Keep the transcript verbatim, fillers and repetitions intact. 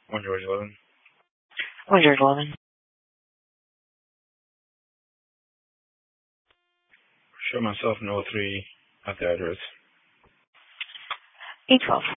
One George eleven. One George eleven. Show myself in oh three at the address. eight twelve.